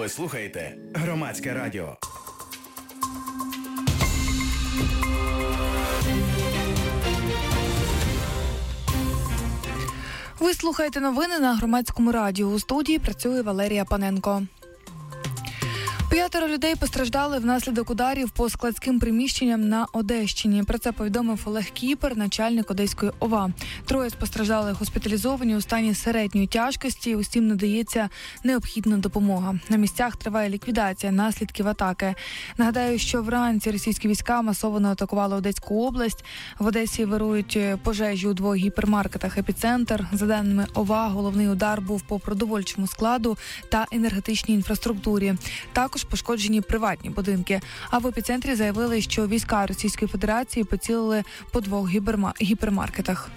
Ви слухаєте Громадське радіо. Ви слухаєте новини на Громадському радіо. У студії працює Валерія Паненко. 5 людей постраждали внаслідок ударів по складським приміщенням на Одещині. Про це повідомив Олег Кіпер, начальник Одеської ОВА. 3 з постраждалих госпіталізовані у стані середньої тяжкості. Усім надається необхідна допомога. На місцях триває ліквідація наслідків атаки. Нагадаю, що вранці російські війська масово атакували Одеську область. В Одесі вирують пожежі у 2 гіпермаркетах «Епіцентр». За даними ОВА, головний удар був по продовольчому складу та енергетичній інфраструктурі. Також пошкоджені приватні будинки. А в епіцентрі заявили, що війська Російської Федерації поцілили по 2 гіпермаркетах.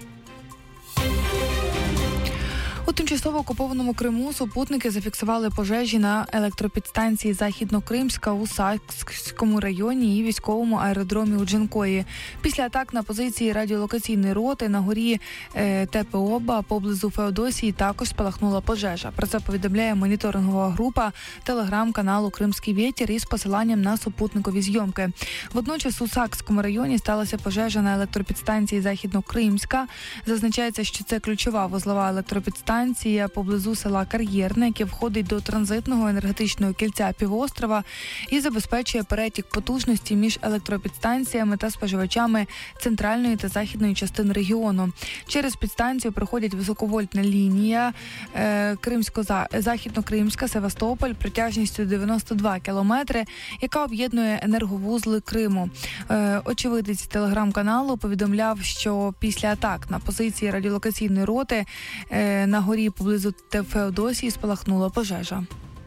У тимчасово окупованому Криму супутники зафіксували пожежі на електропідстанції Західнокримська у Сакському районі і військовому аеродромі у Джанкої. Після атак на позиції радіолокаційної роти на горі Тепеоба поблизу Феодосії також спалахнула пожежа. Про це повідомляє моніторингова група телеграм-каналу «Кримський вітер» із посиланням на супутникові зйомки. Водночас у Сакському районі сталася пожежа на електропідстанції Західнокримська. Зазначається, що це ключова вузлова електропідстанція поблизу села Кар'єрне, яке входить до транзитного енергетичного кільця півострова і забезпечує перетік потужності між електропідстанціями та споживачами центральної та західної частин регіону. Через підстанцію проходять високовольтна лінія Західнокримська, Севастополь протяжністю 92 кілометри, яка об'єднує енерговузли Криму. Очевидець телеграм-каналу повідомляв, що після атак на позиції радіолокаційної роти на горі поблизу Феодосії спалахнула пожежа.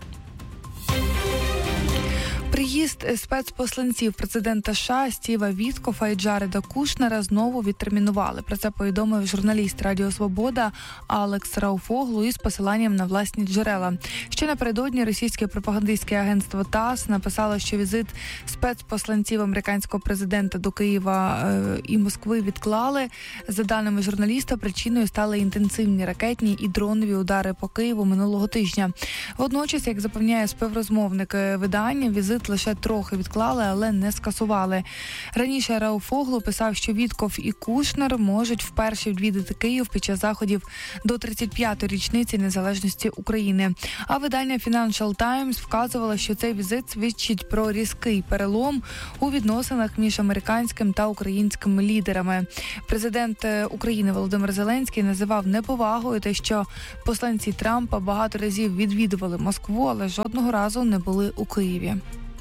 Приїзд спецпосланців президента США Стіва Віткофа і Джареда Кушнера знову відтермінували. Про це повідомив журналіст Радіо Свобода Алекс Рауфоглу із посиланням на власні джерела. Ще напередодні російське пропагандистське агентство ТАСС написало, що візит спецпосланців американського президента до Києва і Москви відклали. За даними журналіста, причиною стали інтенсивні ракетні і дронові удари по Києву минулого тижня. Водночас, як запевняє співрозмовник видання, візит лише трохи відклали, але не скасували. Раніше Рауфоглу писав, що Віткоф і Кушнер можуть вперше відвідати Київ під час заходів до 35-ї річниці незалежності України. А видання Financial Times вказувало, що цей візит свідчить про різкий перелом у відносинах між американським та українськими лідерами. Президент України Володимир Зеленський називав неповагою те, що посланці Трампа багато разів відвідували Москву, але жодного разу не були у Києві.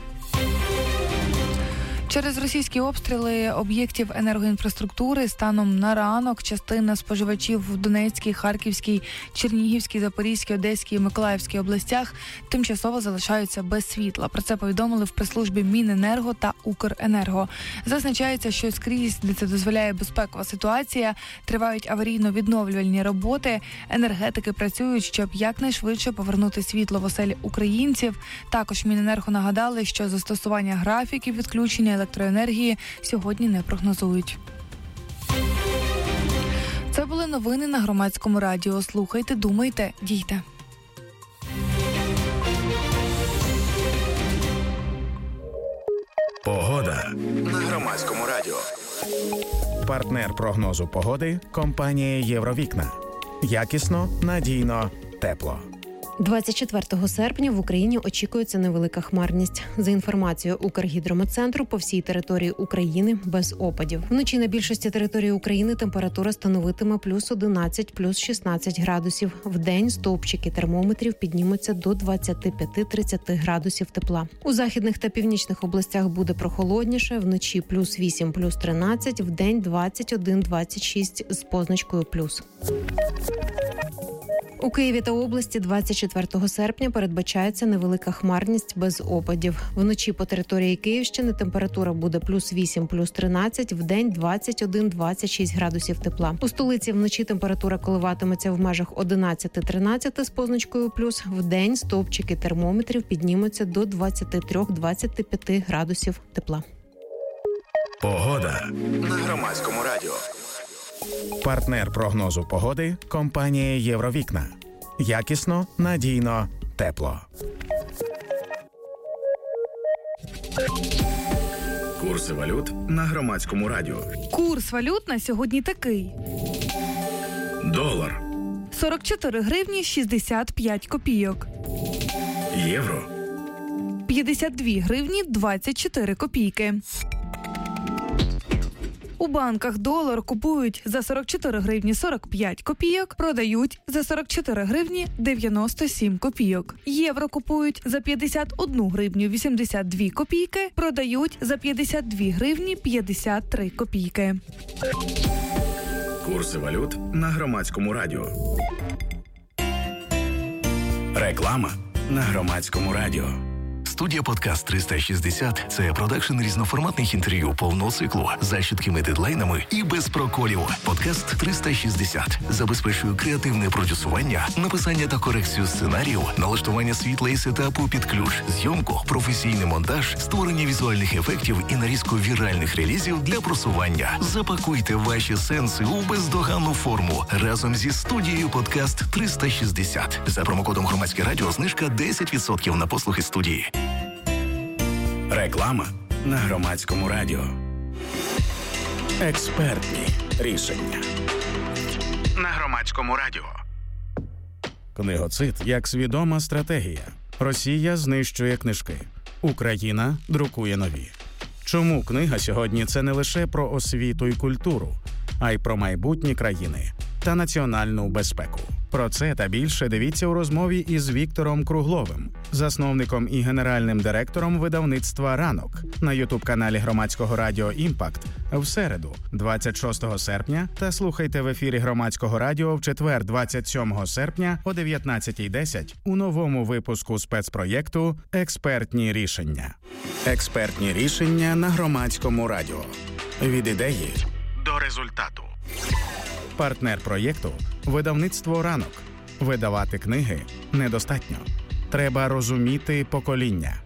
Через російські обстріли об'єктів енергоінфраструктури станом на ранок частина споживачів в Донецькій, Харківській, Чернігівській, Запорізькій, Одеській і Миколаївській областях тимчасово залишаються без світла. Про це повідомили в прес-службі Міненерго та Укренерго. Зазначається, що скрізь, де це дозволяє безпекова ситуація, тривають аварійно-відновлювальні роботи. Енергетики працюють, щоб якнайшвидше повернути світло в оселі українців. Також Міненерго нагадали, що застосування графіків відключення електроенергії сьогодні не прогнозують. Це були новини на Громадському радіо. Слухайте, думайте, дійте. Погода на Громадському радіо. Партнер прогнозу погоди – компанія «Євровікна». Якісно, надійно, тепло. 24 серпня в Україні очікується невелика хмарність. За інформацією Укргідрометцентру, по всій території України без опадів. Вночі на більшості території України температура становитиме плюс 11, плюс 16 градусів. Вдень стовпчики термометрів піднімуться до 25-30 градусів тепла. У західних та північних областях буде прохолодніше. Вночі плюс 8, плюс 13, вдень 21-26 з позначкою плюс. У Києві та області 24 серпня передбачається невелика хмарність без опадів. Вночі по території Київщини температура буде плюс 8, плюс 13, вдень 21-26 градусів тепла. У столиці вночі температура коливатиметься в межах 11-13 з позначкою плюс, вдень стовпчики термометрів піднімуться до 23-25 градусів тепла. Погода на Громадському радіо. Партнер прогнозу погоди – компанія «Євровікна». Якісно, надійно, тепло. Курси валют на Громадському радіо. Курс валют на сьогодні такий. Долар. 44 гривні 65 копійок. Євро. 52 гривні 24 копійки. У банках долар купують за 44 гривні 45 копійок, продають за 44 гривні 97 копійок. Євро купують за 51 гривню 82 копійки, продають за 52 гривні 53 копійки. Курси валют на Громадському радіо. Реклама на Громадському радіо. Студія «Подкаст 360» – це продакшн різноформатних інтерв'ю повного циклу за чіткими дедлайнами і без проколів. «Подкаст 360» забезпечує креативне продюсування, написання та корекцію сценарію, налаштування світла і сетапу під ключ, зйомку, професійний монтаж, створення візуальних ефектів і нарізку віральних релізів для просування. Запакуйте ваші сенси у бездоганну форму разом зі студією «Подкаст 360». За промокодом «Громадське радіо» знижка 10% на послуги студії. Реклама на Громадському радіо. Експертні рішення на Громадському радіо. Книгоцид як свідома стратегія. Росія знищує книжки. Україна друкує нові. Чому книга сьогодні – це не лише про освіту і культуру, а й про майбутні країни та національну безпеку. Про це та більше дивіться у розмові із Віктором Кругловим, засновником і генеральним директором видавництва «Ранок» на ютуб-каналі Громадського радіо «Імпакт» в середу, 26 серпня, та слухайте в ефірі Громадського радіо в четвер, 27 серпня о 19:10 у новому випуску спецпроєкту «Експертні рішення». Експертні рішення на Громадському радіо. Від ідеї до результату. Партнер проєкту – видавництво «Ранок». Видавати книги недостатньо. Треба розуміти покоління.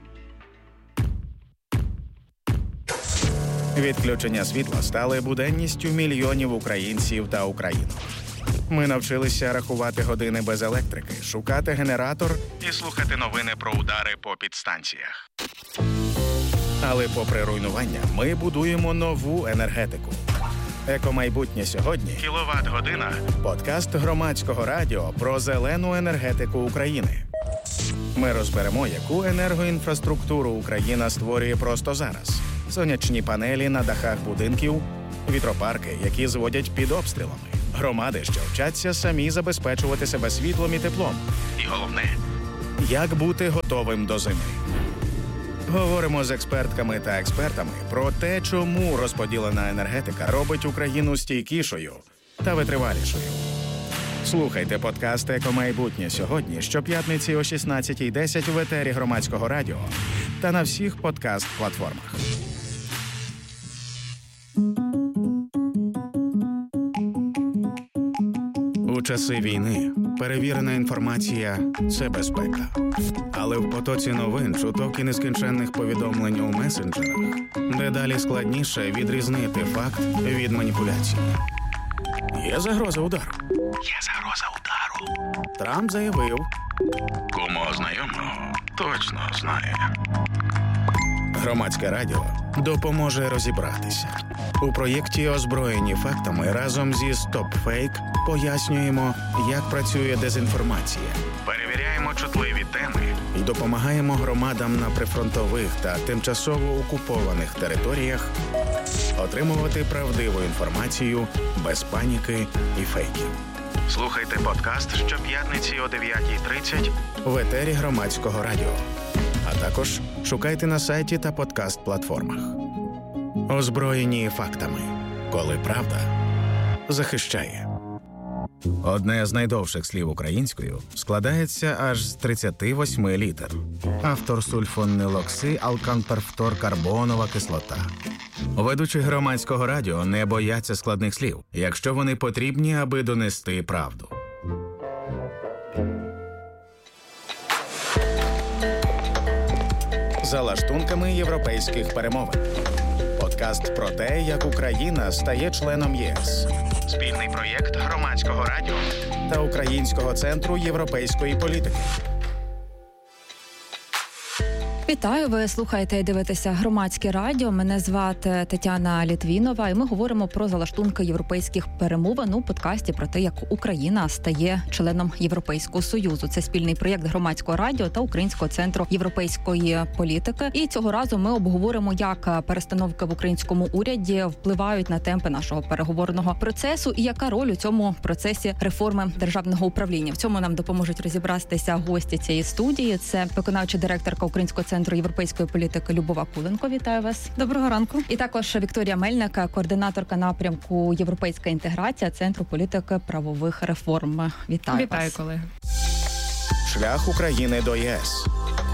Відключення світла стали буденністю мільйонів українців та українок. Ми навчилися рахувати години без електрики, шукати генератор і слухати новини про удари по підстанціях. Але попри руйнування, ми будуємо нову енергетику. «Екомайбутнє сьогодні» – кіловат-година. Подкаст Громадського радіо про зелену енергетику України. Ми розберемо, яку енергоінфраструктуру Україна створює просто зараз. Сонячні панелі на дахах будинків, вітропарки, які зводять під обстрілами. Громади, що вчаться самі забезпечувати себе світлом і теплом. І головне – як бути готовим до зими. Говоримо з експертками та експертами про те, чому розподілена енергетика робить Україну стійкішою та витривалішою. Слухайте подкаст «Екомайбутнє сьогодні» щоп'ятниці о 16:10 в етері Громадського радіо та на всіх подкаст-платформах. У часи війни перевірена інформація – це безпека. Але в потоці новин, чуток і нескінченних повідомлень у месенджерах дедалі складніше відрізнити факт від маніпуляції. Є загроза удару. Трамп заявив. Кому знайомого точно знає. Громадське радіо допоможе розібратися. У проєкті «Озброєні фактами» разом зі «Стоп-фейк» пояснюємо, як працює дезінформація. Перевіряємо чутливі теми і допомагаємо громадам на прифронтових та тимчасово окупованих територіях отримувати правдиву інформацію без паніки і фейків. Слухайте подкаст щоп'ятниці о 9:30 в етері Громадського радіо. А також шукайте на сайті та подкаст-платформах. Озброєні фактами. Коли правда захищає. Одне з найдовших слів українською складається аж з 38 літер. Автор сульфонилоксиалканперфторкарбонова кислота. Ведучі Громадського радіо не бояться складних слів, якщо вони потрібні, аби донести правду. За лаштунками європейських перемовин. Подкаст про те, як Україна стає членом ЄС. Спільний проєкт Громадського радіо та Українського центру європейської політики. Вітаю, ви слухаєте і дивитеся Громадське радіо. Мене звати Тетяна Літвінова, і ми говоримо про залаштунки європейських перемовин у подкасті про те, як Україна стає членом Європейського Союзу. Це спільний проєкт Громадського радіо та Українського центру європейської політики. І цього разу ми обговоримо, як перестановки в українському уряді впливають на темпи нашого переговорного процесу і яка роль у цьому процесі реформи державного управління. В цьому нам допоможуть розібратися гості цієї студії. Це виконавча директорка Українського центру європейської політики Любов Куленко. Вітаю вас. Доброго ранку. І також Вікторія Мельник, координаторка напрямку Європейська інтеграція Центру політики правових реформ. Вітаю вас. Вітаю, колеги. Шлях України до ЄС.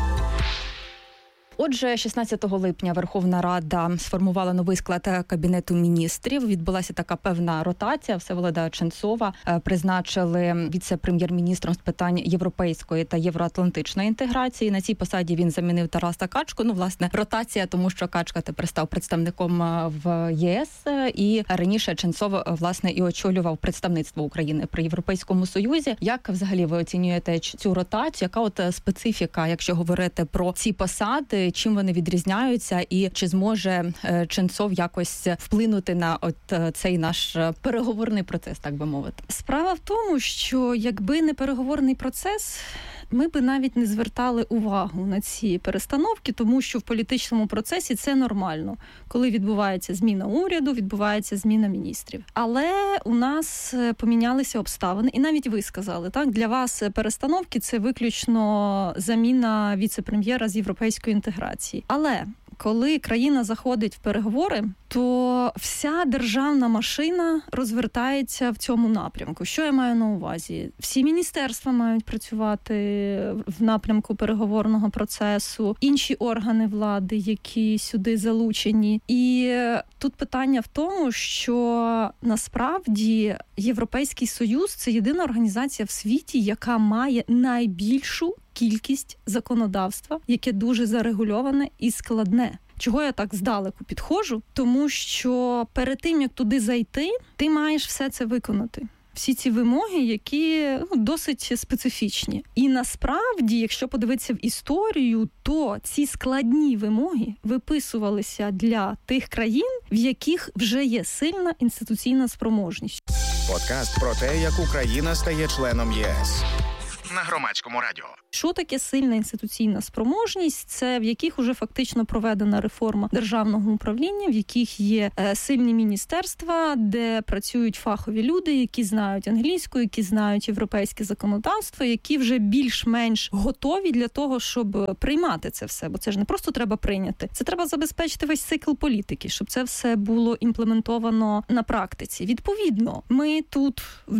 Отже, 16 липня Верховна Рада сформувала новий склад Кабінету міністрів. Відбулася така певна ротація. Всеволода Ченцова призначили віце-прем'єр-міністром з питань європейської та євроатлантичної інтеграції. На цій посаді він замінив Тараса Качку. Власне, ротація, тому що Качка тепер став представником в ЄС. І раніше Ченцов, власне, і очолював представництво України при Європейському Союзі. Як взагалі ви оцінюєте цю ротацію? Яка от специфіка, якщо говорити про ці посади? Чим вони відрізняються і чи зможе Ченцов якось вплинути на цей наш переговорний процес, так би мовити? Справа в тому, що якби не переговорний процес, ми би навіть не звертали увагу на ці перестановки, тому що в політичному процесі це нормально. Коли відбувається зміна уряду, відбувається зміна міністрів. Але у нас помінялися обставини, і навіть ви сказали, так, для вас перестановки – це виключно заміна віце-прем'єра з європейської інтеграції. Але коли країна заходить в переговори, то вся державна машина розвертається в цьому напрямку. Що я маю на увазі? Всі міністерства мають працювати в напрямку переговорного процесу, інші органи влади, які сюди залучені. І тут питання в тому, що насправді Європейський Союз – це єдина організація в світі, яка має найбільшу кількість законодавства, яке дуже зарегульоване і складне. Чого я так здалеку підходжу? Тому що перед тим, як туди зайти, ти маєш все це виконати. Всі ці вимоги, які досить специфічні. І насправді, якщо подивитися в історію, то ці складні вимоги виписувалися для тих країн, в яких вже є сильна інституційна спроможність. Подкаст про те, як Україна стає членом ЄС. На Громадському радіо. Що таке сильна інституційна спроможність? Це в яких уже фактично проведена реформа державного управління, в яких є сильні міністерства, де працюють фахові люди, які знають англійську, які знають європейське законодавство, які вже більш-менш готові для того, щоб приймати це все. Бо це ж не просто треба прийняти. Це треба забезпечити весь цикл політики, щоб це все було імплементовано на практиці. Відповідно, ми тут в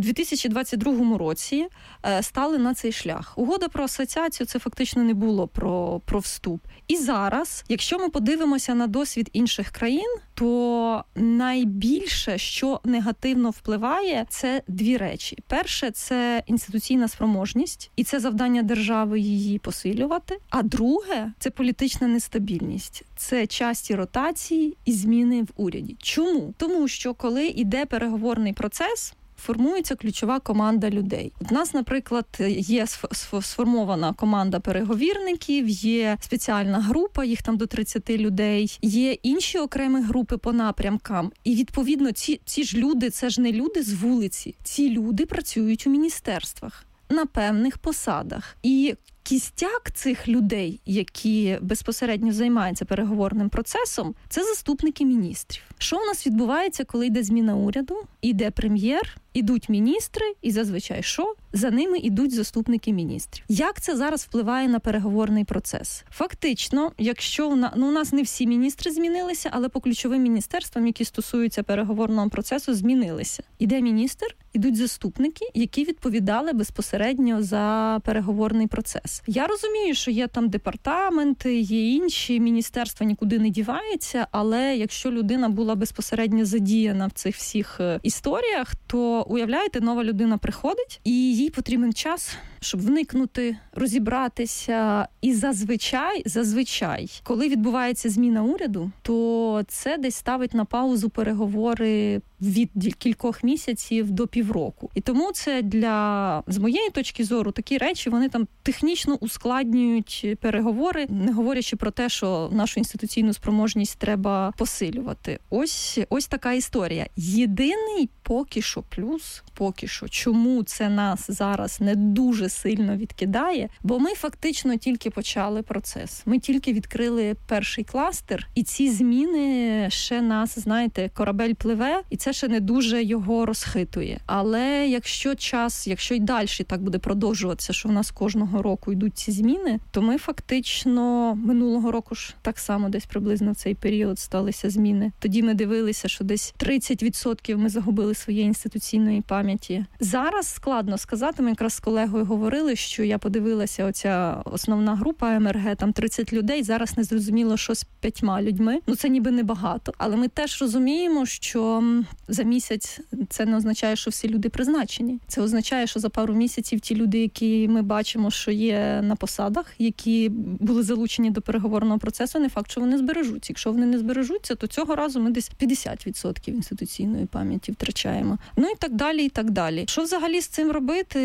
2022 році стали на цей шлях. Угода про асоціацію – це фактично не було про вступ. І зараз, якщо ми подивимося на досвід інших країн, то найбільше, що негативно впливає, це дві речі. Перше – це інституційна спроможність, і це завдання держави її посилювати. А друге – це політична нестабільність. Це часті ротації і зміни в уряді. Чому? Тому що, коли йде переговорний процес, формується ключова команда людей. У нас, наприклад, є сформована команда переговірників, є спеціальна група, їх там до 30 людей, є інші окремі групи по напрямкам. І, відповідно, ці ж люди, це ж не люди з вулиці. Ці люди працюють у міністерствах на певних посадах. І кістяк цих людей, які безпосередньо займаються переговорним процесом, це заступники міністрів. Що у нас відбувається, коли йде зміна уряду, іде прем'єр, ідуть міністри, і зазвичай що? За ними ідуть заступники міністрів. Як це зараз впливає на переговорний процес? Фактично, якщо у нас не всі міністри змінилися, але по ключовим міністерствам, які стосуються переговорного процесу, змінилися. Іде міністр, ідуть заступники, які відповідали безпосередньо за переговорний процес. Я розумію, що є там департаменти, є інші міністерства, нікуди не діваються, але якщо людина була безпосередньо задіяна в цих всіх історіях, то, уявляєте, нова людина приходить, і їй потрібен час, щоб вникнути, розібратися. І зазвичай, коли відбувається зміна уряду, то це десь ставить на паузу переговори від кількох місяців до півроку. І тому це з моєї точки зору, такі речі, вони там технічно ускладнюють переговори, не говорячи про те, що нашу інституційну спроможність треба посилювати. Ось така історія. Єдиний поки що, чому це нас зараз не дуже сильно відкидає, бо ми фактично тільки почали процес. Ми тільки відкрили перший кластер, і ці зміни ще нас, знаєте, корабель пливе, і це ще не дуже його розхитує. Але якщо й далі так буде продовжуватися, що в нас кожного року йдуть ці зміни, то ми фактично минулого року ж так само десь приблизно в цей період сталися зміни. Тоді ми дивилися, що десь 30% ми загубили своєї інституційної пам'яті. Зараз складно сказати, ми якраз з колегою говорили, що я подивилася, оця основна група МРГ, там 30 людей, зараз не зрозуміло, що з 5 людьми. Це ніби небагато, але ми теж розуміємо, що за місяць це не означає, що всі люди призначені. Це означає, що за пару місяців ті люди, які ми бачимо, що є на посадах, які були залучені до переговорного процесу, не факт, що вони збережуться. Якщо вони не збережуться, то цього разу ми десь 50% інституційної пам'яті втрачаємо. І так далі, і так далі. Що взагалі з цим робити?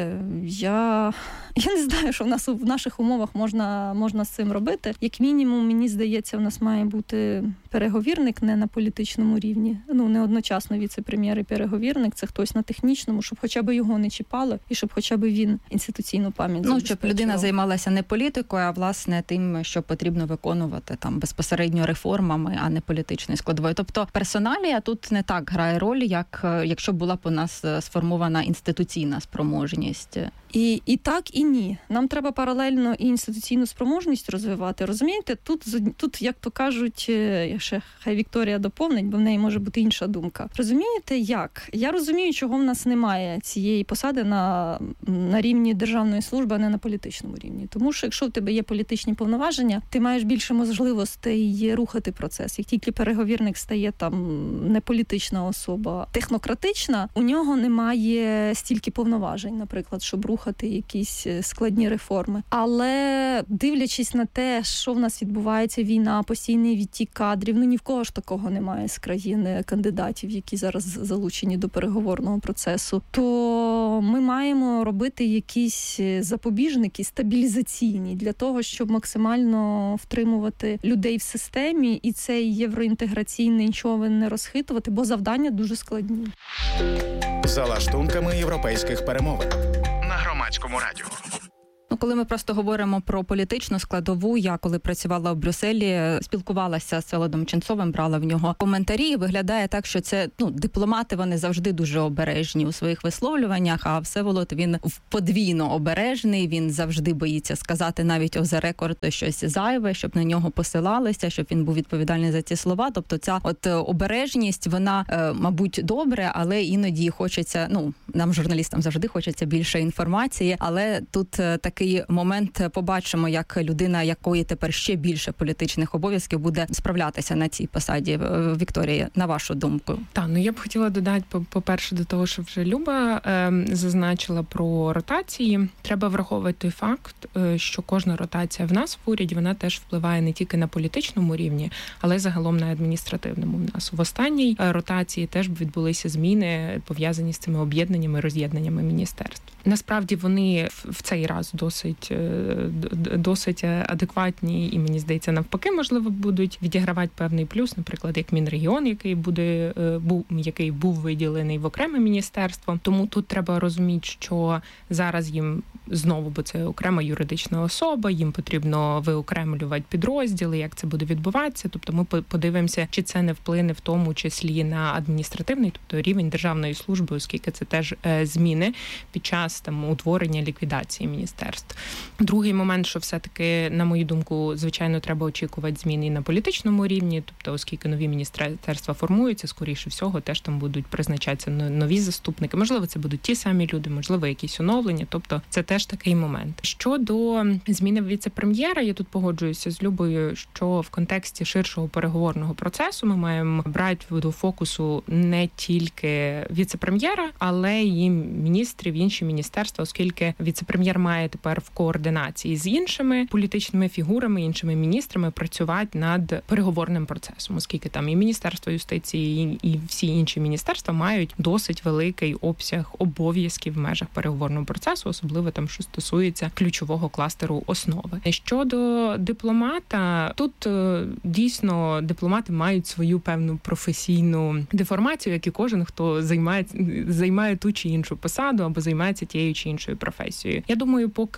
Я не знаю, що в наших умовах можна з цим робити. Як мінімум, мені здається, в нас має бути переговірник не на політичному рівні. Не одночасно віце-прем'єр і переговірник. Це хтось на технічному, щоб хоча б його не чіпали і щоб хоча б він інституційну пам'ять забезпечував. Щоб людина займалася не політикою, а власне тим, що потрібно виконувати там безпосередньо реформами, а не політичною складовою. Тобто персоналія тут не так грає роль, як якщо була б у нас сформована інституційна спроможність. І так, і ні. Нам треба паралельно і інституційну спроможність розвивати. Розумієте? Тут, як то кажуть, ще хай Вікторія доповнить, бо в неї може бути інша думка. Розумієте, як? Я розумію, чого в нас немає цієї посади на рівні державної служби, а не на політичному рівні. Тому що якщо в тебе є політичні повноваження, ти маєш більше можливостей рухати процес. Як тільки переговірник стає там не політична особа, технократична, у нього немає стільки повноважень, наприклад, щоб рухати якісь складні реформи. Але дивлячись на те, що в нас відбувається, війна, постійний відтік кадрів, ні в кого ж такого немає з країни кандидатів, які зараз залучені до переговорного процесу, то ми маємо робити якісь запобіжники стабілізаційні для того, щоб максимально втримувати людей в системі і цей євроінтеграційний човен не розхитувати, бо завдання дуже складні. За лаштунками європейських перемовин на Громадському радіо. Коли ми просто говоримо про політичну складову, я коли працювала в Брюсселі, спілкувалася з Всеволодом Ченцовим, брала в нього коментарі, і виглядає так, що це, дипломати, вони завжди дуже обережні у своїх висловлюваннях, а Всеволод, він подвійно обережний, він завжди боїться сказати навіть off the record щось зайве, щоб на нього посилалися, щоб він був відповідальний за ці слова. Тобто ця обережність, вона, мабуть, добре, але іноді хочеться, нам, журналістам, завжди хочеться більше інформації, але тут такий момент побачимо, як людина, якої тепер ще більше політичних обов'язків, буде справлятися на цій посаді. Вікторія, на вашу думку? Я б хотіла додати, по-перше, до того, що вже Люба зазначила про ротації. Треба враховувати той факт, що кожна ротація в нас в уряді, вона теж впливає не тільки на політичному рівні, але й загалом на адміністративному. В нас в останній ротації теж відбулися зміни, пов'язані з цими об'єднаннями, роз'єднаннями міністерств. Насправді вони в цей раз досить адекватні і, мені здається, навпаки, можливо, будуть відігравати певний плюс, наприклад, як Мінрегіон, який був виділений в окреме міністерство. Тому тут треба розуміти, що зараз їм знову, бо це окрема юридична особа, їм потрібно виокремлювати підрозділи, як це буде відбуватися. Тобто ми подивимося, чи це не вплине в тому числі на адміністративний, тобто рівень державної служби, оскільки це теж зміни під час утворення, ліквідації міністерств. Другий момент, що все-таки, на мою думку, звичайно, треба очікувати зміни і на політичному рівні, тобто, оскільки нові міністерства формуються, скоріше всього, теж там будуть призначатися нові заступники. Можливо, це будуть ті самі люди, можливо, якісь оновлення. Тобто, це теж теж такий момент. Щодо зміни віце-прем'єра, я тут погоджуюся з Любою, що в контексті ширшого переговорного процесу ми маємо брати до фокусу не тільки віце-прем'єра, але й міністрів, інші міністерства, оскільки віце-прем'єр має тепер в координації з іншими політичними фігурами, іншими міністрами працювати над переговорним процесом, оскільки там і Міністерство юстиції, і всі інші міністерства мають досить великий обсяг обов'язків в межах переговорного процесу, особливо там, що стосується ключового кластеру основи. Щодо дипломата, тут дійсно дипломати мають свою певну професійну деформацію, як і кожен, хто займає ту чи іншу посаду або займається тією чи іншою професією. Я думаю, поки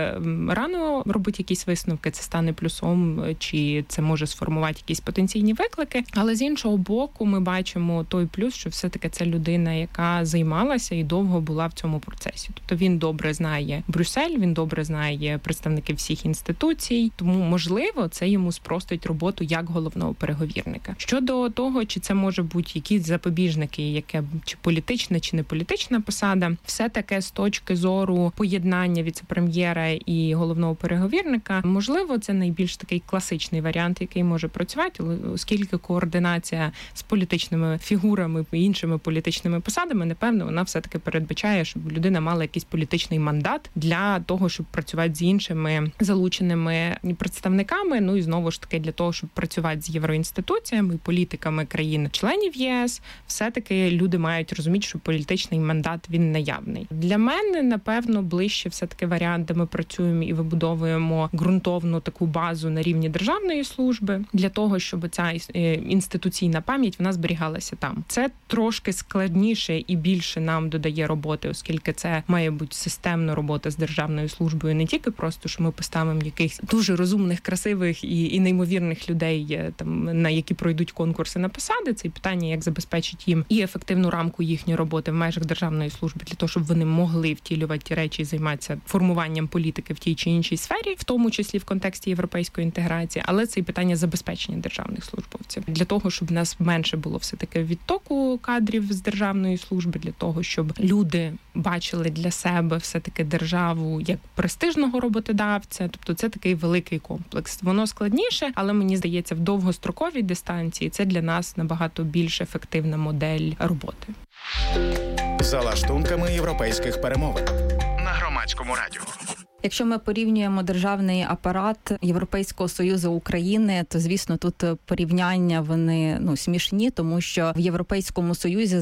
рано робити якісь висновки, це стане плюсом, чи це може сформувати якісь потенційні виклики. Але з іншого боку, ми бачимо той плюс, що все-таки це людина, яка займалася і довго була в цьому процесі. Тобто він добре знає Брюссель, він добре знає представників всіх інституцій, тому, можливо, це йому спростить роботу як головного переговірника. Щодо того, чи це може бути якісь запобіжники, яке чи політична, чи не політична посада, все таке з точки зору поєднання віце-прем'єра і головного переговірника, можливо, це найбільш такий класичний варіант, який може працювати, оскільки координація з політичними фігурами і іншими політичними посадами, напевно, вона все-таки передбачає, щоб людина мала якийсь політичний мандат для того, щоб працювати з іншими залученими представниками, ну і знову ж таки для того, щоб працювати з євроінституціями, політиками країн-членів ЄС, все-таки люди мають розуміти, що політичний мандат, він наявний. Для мене, напевно, ближче все-таки варіант, де ми працюємо і вибудовуємо ґрунтовну таку базу на рівні державної служби, для того, щоб ця інституційна пам'ять, вона зберігалася там. Це трошки складніше і більше нам додає роботи, оскільки це має бути системна робота з державною службою, не тільки просто, що ми поставимо якихось дуже розумних, красивих і неймовірних людей, там, на які пройдуть конкурси на посади. Це питання, як забезпечити їм і ефективну рамку їхньої роботи в межах державної служби, для того, щоб вони могли втілювати ті речі і займатися формуванням політики в тій чи іншій сфері, в тому числі в контексті європейської інтеграції, але це і питання забезпечення державних службовців. Для того, щоб в нас менше було все-таки відтоку кадрів з державної служби, для того, щоб люди бачили для себе все-таки державу як престижного роботодавця. Тобто це такий великий комплекс. Воно складніше, але мені здається, в довгостроковій дистанції це для нас набагато більш ефективна модель роботи. За лаштунками європейських перемовин на Громадському радіо. Якщо ми порівнюємо державний апарат Європейського Союзу України, то, звісно, тут порівняння вони смішні, тому що в Європейському Союзі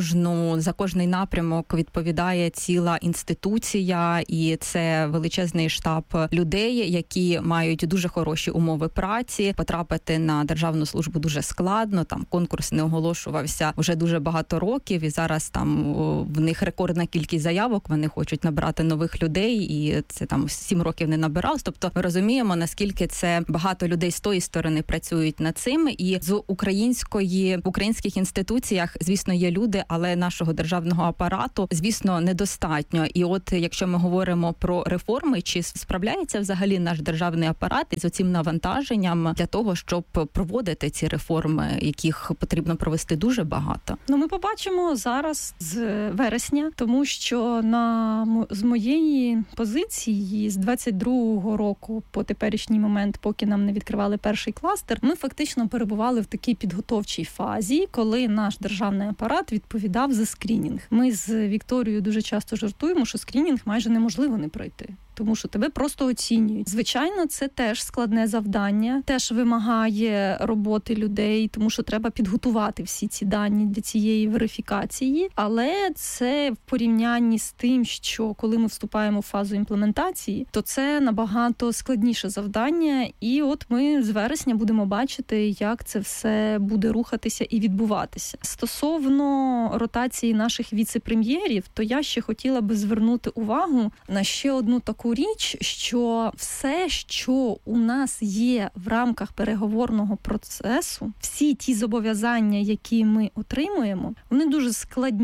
за кожний напрямок відповідає ціла інституція, і це величезний штаб людей, які мають дуже хороші умови праці. Потрапити на державну службу дуже складно, там конкурс не оголошувався вже дуже багато років, і зараз там в них рекордна кількість заявок, вони хочуть набрати нових людей, і це там 7 років не набиралось. Тобто ми розуміємо, наскільки це багато людей з тої сторони працюють над цим. І в українських інституціях, звісно, є люди, але нашого державного апарату, звісно, недостатньо. І от якщо ми говоримо про реформи, чи справляється взагалі наш державний апарат із оцим навантаженням для того, щоб проводити ці реформи, яких потрібно провести дуже багато? Ми побачимо зараз з вересня, тому що з моєї позиції з 22-го року по теперішній момент, поки нам не відкривали перший кластер, ми фактично перебували в такій підготовчій фазі, коли наш державний апарат відповідав за скринінг. Ми з Вікторією дуже часто жартуємо, що скринінг майже неможливо не пройти. Тому що тебе просто оцінюють. Звичайно, це теж складне завдання, теж вимагає роботи людей, тому що треба підготувати всі ці дані для цієї верифікації. Але це в порівнянні з тим, що коли ми вступаємо в фазу імплементації, то це набагато складніше завдання. І от ми з вересня будемо бачити, як це все буде рухатися і відбуватися. Стосовно ротації наших віце-прем'єрів, то я ще хотіла би звернути увагу на ще одну таку річ, що все, що у нас є в рамках переговорного процесу, всі ті зобов'язання, які ми отримуємо, вони дуже складні,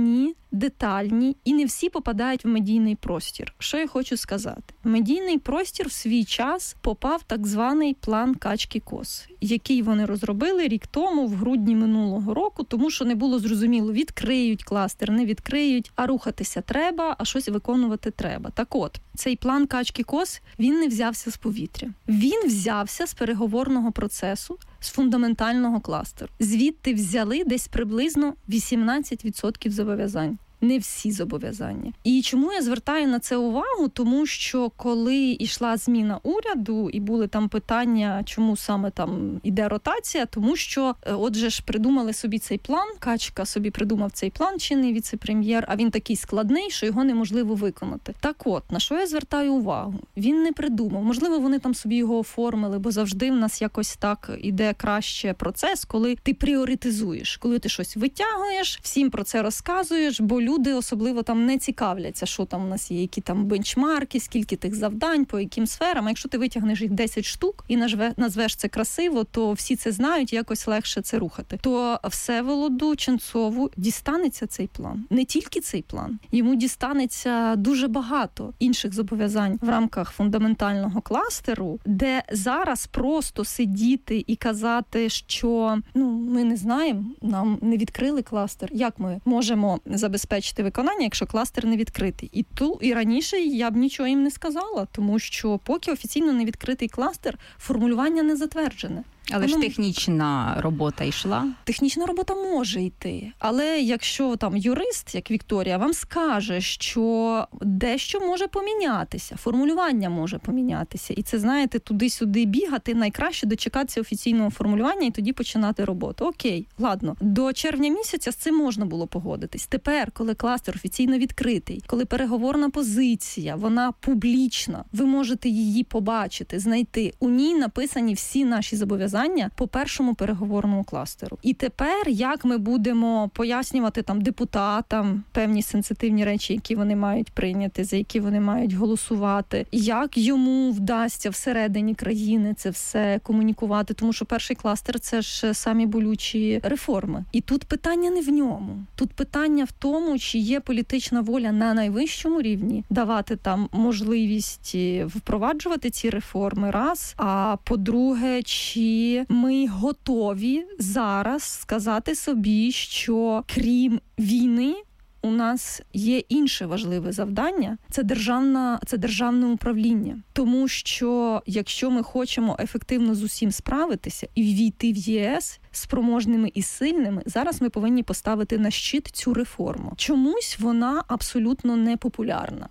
детальні, і не всі попадають в медійний простір. Що я хочу сказати? В медійний простір в свій час попав так званий план Качки-Кос, який вони розробили рік тому, в грудні минулого року, тому що не було зрозуміло, відкриють кластер, не відкриють, а рухатися треба, а щось виконувати треба. Так от, цей план Качки-Кос, він не взявся з повітря. Він взявся з переговорного процесу, з фундаментального кластеру. Звідти взяли десь приблизно 18% зобов'язань. Не всі зобов'язання. І чому я звертаю на це увагу? Тому що коли йшла зміна уряду і були там питання, чому саме там іде ротація, тому що, отже ж, придумали собі цей план, Качка собі придумав цей план, чинний віце-прем'єр, а він такий складний, що його неможливо виконати. Так от, на що я звертаю увагу? Він не придумав. Можливо, вони там собі його оформили, бо завжди в нас якось так іде краще процес, коли ти пріоритизуєш, коли ти щось витягуєш, всім про це розказуєш, бо люди особливо там не цікавляться, що там у нас є, які там бенчмарки, скільки тих завдань, по яким сферам. А якщо ти витягнеш їх 10 штук і назвеш це красиво, то всі це знають, якось легше це рухати. То Всеволоду Ченцову дістанеться цей план. Не тільки цей план. Йому дістанеться дуже багато інших зобов'язань в рамках фундаментального кластеру, де зараз просто сидіти і казати, що ми не знаємо, нам не відкрили кластер. Як ми можемо забезпечити виконання, якщо кластер не відкритий? І раніше я б нічого їм не сказала, тому що поки офіційно не відкритий кластер, формулювання не затверджене. Але ж технічна робота йшла? Технічна робота може йти. Але якщо там юрист, як Вікторія, вам скаже, що дещо може помінятися, формулювання може помінятися. І це, знаєте, туди-сюди бігати, найкраще дочекатися офіційного формулювання і тоді починати роботу. Окей, ладно. До червня місяця з цим можна було погодитись. Тепер, коли кластер офіційно відкритий, коли переговорна позиція, вона публічна, ви можете її побачити, знайти. У ній написані всі наші зобов'язання по першому переговорному кластеру. І тепер, як ми будемо пояснювати там депутатам певні сенситивні речі, які вони мають прийняти, за які вони мають голосувати, як йому вдасться всередині країни це все комунікувати, тому що перший кластер – це ж самі болючі реформи. І тут питання не в ньому. Тут питання в тому, чи є політична воля на найвищому рівні давати там можливість впроваджувати ці реформи, раз, а по-друге, чи ми готові зараз сказати собі, що крім війни у нас є інше важливе завдання – це державне управління. Тому що якщо ми хочемо ефективно з усім справитися і ввійти в ЄС спроможними і сильними, зараз ми повинні поставити на щит цю реформу. Чомусь вона абсолютно не популярна.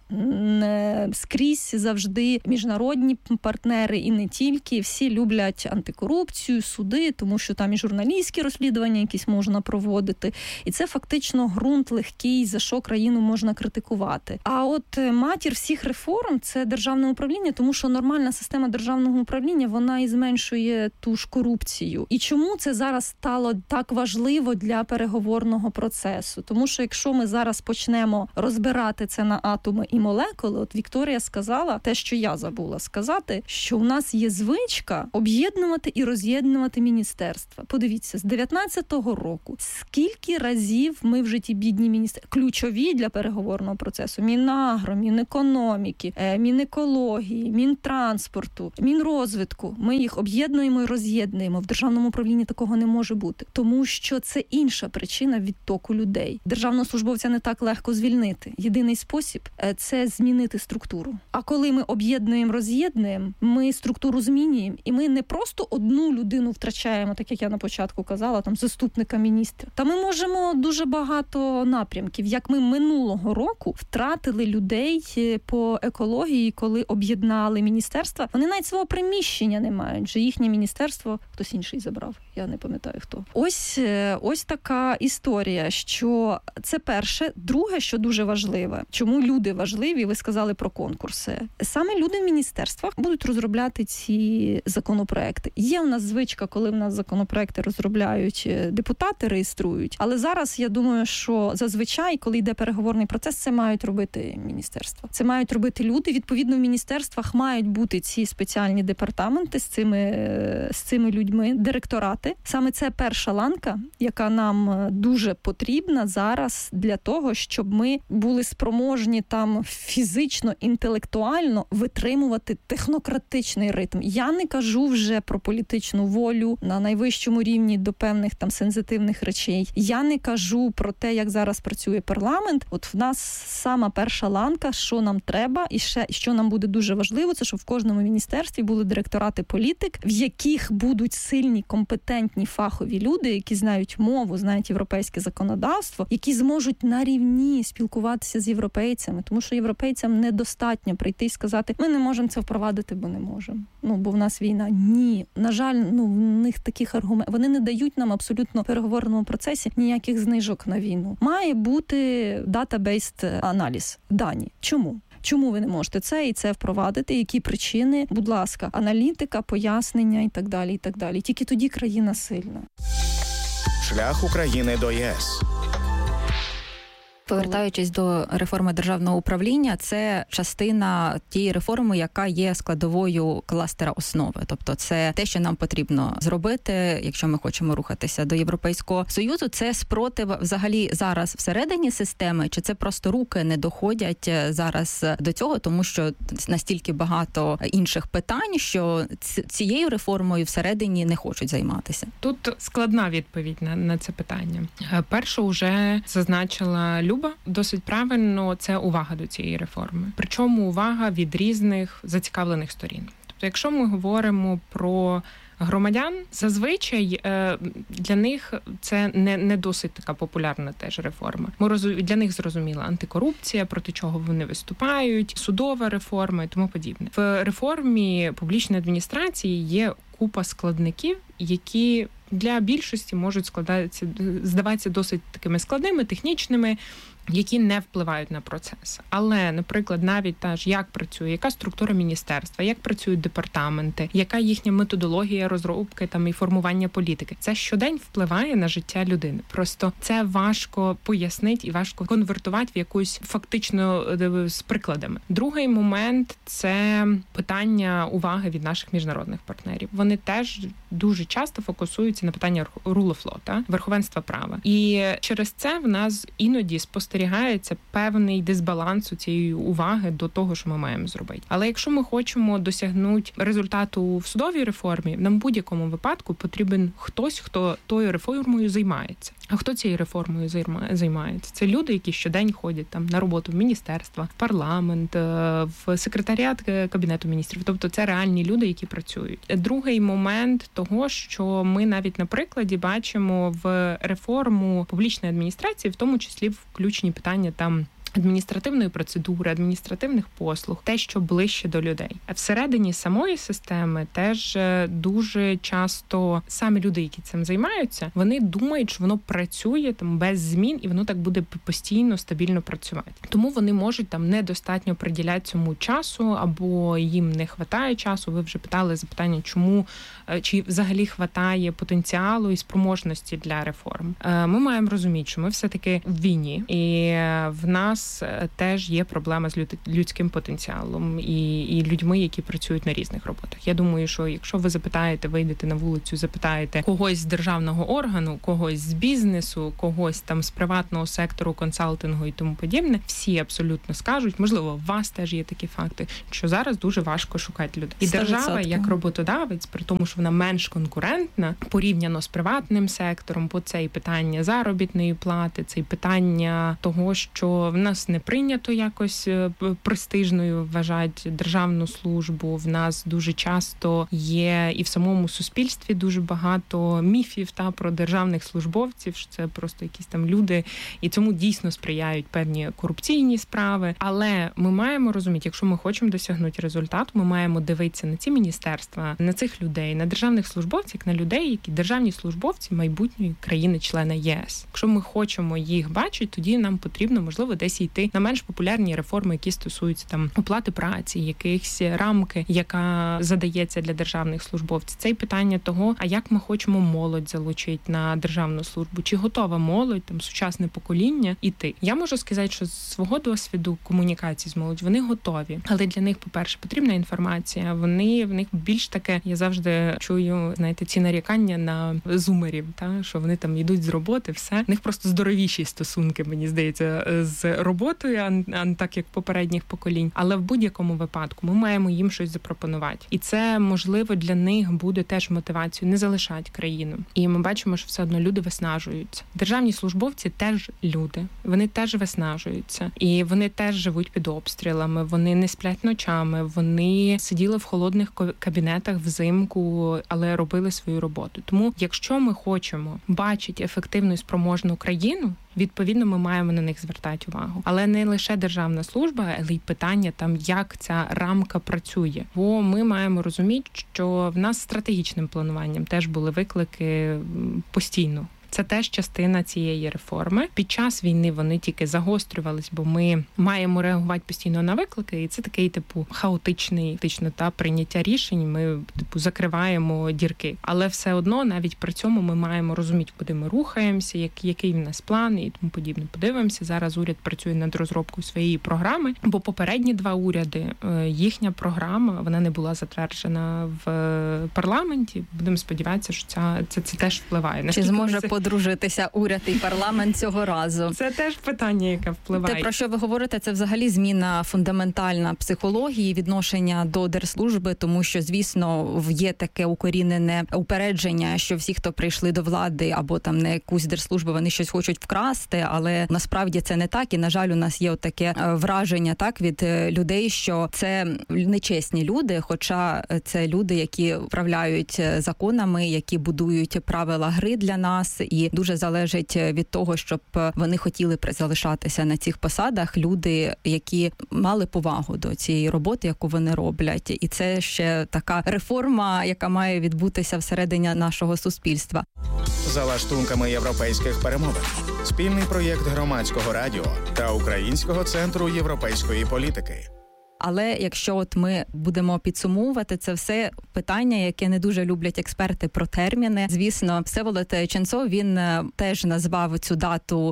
Скрізь завжди міжнародні партнери і не тільки, всі люблять антикорупцію, суди, тому що там і журналістські розслідування якісь можна проводити. І це фактично ґрунт легкий, за що країну можна критикувати. А от матір всіх реформ – це державне управління, тому що нормальна система державного управління, вона і зменшує ту ж корупцію. І чому це зараз стало так важливо для переговорного процесу? Тому що якщо ми зараз почнемо розбирати це на атоми і молекули, от Вікторія сказала те, що я забула сказати, що у нас є звичка об'єднувати і роз'єднувати міністерства. Подивіться, з 19-го року скільки разів ми в житті бідні міністерства, ключові для переговорного процесу, Мінагро, Мінекономіки, Мінекології, Мінтранспорту, Мінрозвитку, ми їх об'єднуємо і роз'єднуємо. В державному управлінні такого не може бути, тому що це інша причина відтоку людей. Державного службовця не так легко звільнити. Єдиний спосіб – це змінити структуру. А коли ми об'єднуємо, роз'єднуємо, ми структуру змінюємо, і ми не просто одну людину втрачаємо, так як я на початку казала, там заступника міністра. Та ми можемо дуже багато напрямків, як ми минулого року втратили людей по екології, коли об'єднали міністерства. Вони навіть свого приміщення не мають, вже їхнє міністерство хтось інший забрав. Я не пам'ятаю хто. Ось така історія, що це перше. Друге, що дуже важливе, чому люди важливі, ви сказали про конкурси. Саме люди в міністерствах будуть розробляти ці законопроекти. Є у нас звичка, коли в нас законопроекти розробляють депутати, реєструють, але зараз я думаю, що зазвичай життя, і коли йде переговорний процес, це мають робити міністерства. Це мають робити люди. Відповідно, в міністерствах мають бути ці спеціальні департаменти з цими людьми, директорати. Саме це перша ланка, яка нам дуже потрібна зараз для того, щоб ми були спроможні там фізично, інтелектуально витримувати технократичний ритм. Я не кажу вже про політичну волю на найвищому рівні до певних там сенситивних речей. Я не кажу про те, як зараз працює парламент. От в нас сама перша ланка, що нам треба, і ще що нам буде дуже важливо, це щоб в кожному міністерстві були директорати політик, в яких будуть сильні, компетентні, фахові люди, які знають мову, знають європейське законодавство, які зможуть на рівні спілкуватися з європейцями, тому що європейцям недостатньо прийти і сказати, ми не можемо це впровадити, бо не можемо. Бо в нас війна. Ні. На жаль, в них таких аргументів. Вони не дають нам абсолютно в переговорному процесі ніяких знижок на війну. Має бути data-based аналіз, дані. Чому? Чому ви не можете це і це впровадити? Які причини? Будь ласка, аналітика, пояснення і так далі, і так далі. Тільки тоді країна сильна. Шлях України до ЄС. Повертаючись до реформи державного управління, це частина тієї реформи, яка є складовою кластера основи. Тобто це те, що нам потрібно зробити, якщо ми хочемо рухатися до Європейського Союзу. Це спротив взагалі зараз всередині системи, чи це просто руки не доходять зараз до цього, тому що настільки багато інших питань, що цією реформою всередині не хочуть займатися? Тут складна відповідь на це питання. Першу вже зазначила Люба досить правильно, це увага до цієї реформи. Причому увага від різних зацікавлених сторін. Тобто, якщо ми говоримо про громадян, зазвичай для них це не досить така популярна теж реформа. Для них зрозуміла антикорупція, проти чого вони виступають, судова реформа і тому подібне. В реформі публічної адміністрації є купа складників, які для більшості можуть здаватися досить такими складними, технічними, які не впливають на процес. Але, наприклад, навіть як працює, яка структура міністерства, як працюють департаменти, яка їхня методологія розробки і формування політики. Це щодень впливає на життя людини. Просто це важко пояснити і важко конвертувати в якусь фактично з прикладами. Другий момент – це питання уваги від наших міжнародних партнерів. Вони теж дуже часто фокусуються на питання rule of law, верховенства права. І через це в нас іноді спостерігається певний дисбаланс у цієї уваги до того, що ми маємо зробити. Але якщо ми хочемо досягнути результату в судовій реформі, нам в будь-якому випадку потрібен хтось, хто тою реформою займається. А хто цією реформою займається? Це люди, які щодень ходять на роботу в міністерства, в парламент, в секретаріат Кабінету міністрів. Тобто це реальні люди, які працюють. Другий момент того, що ми навіть на прикладі бачимо в реформу публічної адміністрації, в тому числі включені питання адміністративної процедури, адміністративних послуг, те, що ближче до людей. А всередині самої системи теж дуже часто самі люди, які цим займаються, вони думають, що воно працює без змін, і воно так буде постійно, стабільно працювати. Тому вони можуть недостатньо приділяти цьому часу, або їм не вистачає часу. Ви вже питали запитання, чому, чи взагалі вистачає потенціалу і спроможності для реформ. Ми маємо розуміти, що ми все-таки в війні, і в нас теж є проблема з людським потенціалом і людьми, які працюють на різних роботах. Я думаю, що якщо ви вийдете на вулицю, запитаєте когось з державного органу, когось з бізнесу, когось з приватного сектору, консалтингу і тому подібне, всі абсолютно скажуть, можливо, у вас теж є такі факти, що зараз дуже важко шукати людей. І 100%. Держава, як роботодавець, при тому, що вона менш конкурентна, порівняно з приватним сектором, бо це і питання заробітної плати, це і питання того, що в нас не прийнято якось престижною вважати державну службу. В нас дуже часто є і в самому суспільстві дуже багато міфів про державних службовців, що це просто якісь люди, і цьому дійсно сприяють певні корупційні справи. Але ми маємо розуміти, якщо ми хочемо досягнути результату, ми маємо дивитися на ці міністерства, на цих людей, на державних службовців, як на людей, які державні службовці майбутньої країни-члена ЄС. Якщо ми хочемо їх бачити, тоді нам потрібно, можливо, десь дискусії йти на менш популярні реформи, які стосуються там оплати праці, якихось рамки, яка задається для державних службовців. Це й питання того, а як ми хочемо молодь залучити на державну службу, чи готова молодь, там сучасне покоління іти. Я можу сказати, що з свого досвіду комунікації з молоддю вони готові, але для них, по-перше, потрібна інформація. В них більш таке, я завжди чую, знаєте, ці нарікання на зумерів, що вони там йдуть з роботи, все. В них просто здоровіші стосунки, мені здається, з роботою, а не так, як попередніх поколінь. Але в будь-якому випадку ми маємо їм щось запропонувати. І це, можливо, для них буде теж мотивацією не залишати країну. І ми бачимо, що все одно люди виснажуються. Державні службовці теж люди. Вони теж виснажуються. І вони теж живуть під обстрілами, вони не сплять ночами, вони сиділи в холодних кабінетах взимку, але робили свою роботу. Тому, якщо ми хочемо бачити ефективну і спроможну країну, відповідно, ми маємо на них звертати увагу. Але не лише державна служба, але й питання там, як ця рамка працює. Бо ми маємо розуміти, що в нас стратегічним плануванням теж були виклики постійно. Це теж частина цієї реформи. Під час війни вони тільки загострювались, бо ми маємо реагувати постійно на виклики, і це такий, хаотичний прийняття рішень. Ми, закриваємо дірки. Але все одно, навіть при цьому ми маємо розуміти, куди ми рухаємося, який в нас план і тому подібне. Подивимося, зараз уряд працює над розробкою своєї програми, бо попередні два уряди, їхня програма, вона не була затверджена в парламенті. Будемо сподіватися, що це теж впливає. Чи зможе подружитися уряд і парламент цього разу? Це теж питання, яке впливає. Те, про що ви говорите, це взагалі зміна фундаментальна психології, відношення до держслужби, тому що, звісно, є таке укорінене упередження, що всі, хто прийшли до влади або там на якусь держслужбу, вони щось хочуть вкрасти, але насправді це не так. І, на жаль, у нас є таке враження так від людей, що це нечесні люди, хоча це люди, які управляють законами, які будують правила гри для нас, і дуже залежить від того, щоб вони хотіли залишатися на цих посадах, люди, які мали повагу до цієї роботи, яку вони роблять. І це ще така реформа, яка має відбутися всередині нашого суспільства. За лаштунками європейських перемовин. Спільний проєкт Громадського радіо та Українського центру європейської політики. Але якщо ми будемо підсумовувати це все питання, яке не дуже люблять експерти про терміни. Звісно, Всеволод Ченцов, він теж назвав цю дату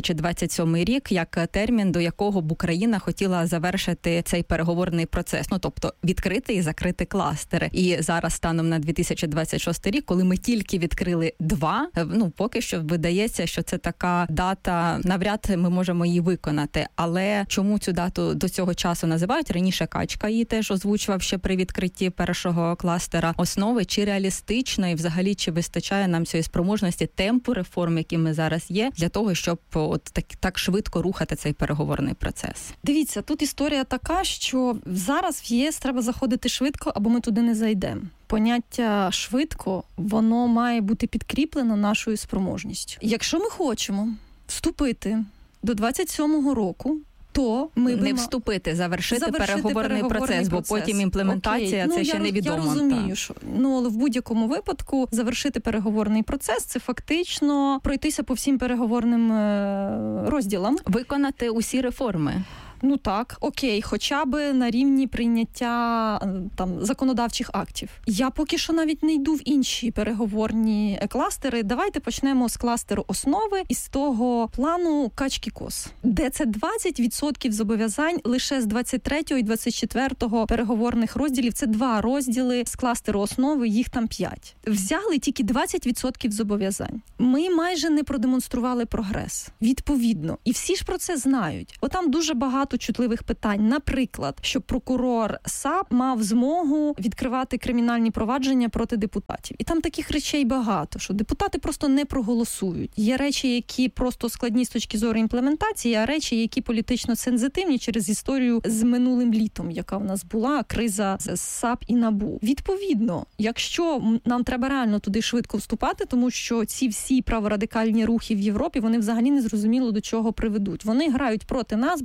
2027 рік як термін, до якого б Україна хотіла завершити цей переговорний процес. Тобто відкрити і закрити кластери. І зараз станом на 2026 рік, коли ми тільки відкрили 2, поки що видається, що це така дата, навряд ми можемо її виконати. Але чому цю дату до цього часу називають? Раніше Качка її теж озвучував ще при відкритті першого кластера основи. Чи реалістично і взагалі чи вистачає нам цієї спроможності темпу реформ, які ми зараз є, для того, щоб так швидко рухати цей переговорний процес? Дивіться, тут історія така, що зараз в ЄС треба заходити швидко, або ми туди не зайдемо. Поняття швидко, воно має бути підкріплено нашою спроможністю. Якщо ми хочемо вступити до 27-го року, то ми не вступити, завершити переговорний процес, бо потім імплементація, це ще невідомо. Я розумію, що але в будь-якому випадку завершити переговорний процес – це фактично пройтися по всім переговорним розділам. Виконати усі реформи. Так, окей, хоча б на рівні прийняття законодавчих актів. Я поки що навіть не йду в інші переговорні кластери. Давайте почнемо з кластеру основи і з того плану Качки-Кос, де це 20% зобов'язань лише з 23-го і 24-го переговорних розділів. Це 2 розділи з кластеру основи, їх там 5. Взяли тільки 20% зобов'язань. Ми майже не продемонстрували прогрес. Відповідно. І всі ж про це знають. Отам дуже багато чутливих питань. Наприклад, щоб прокурор САП мав змогу відкривати кримінальні провадження проти депутатів. І там таких речей багато, що депутати просто не проголосують. Є речі, які просто складні з точки зору імплементації, а речі, які політично сензитивні через історію з минулим літом, яка в нас була, криза з САП і НАБУ. Відповідно, якщо нам треба реально туди швидко вступати, тому що ці всі праворадикальні рухи в Європі, вони взагалі не зрозуміло до чого приведуть. Вони грають проти нас, бо праворадикальні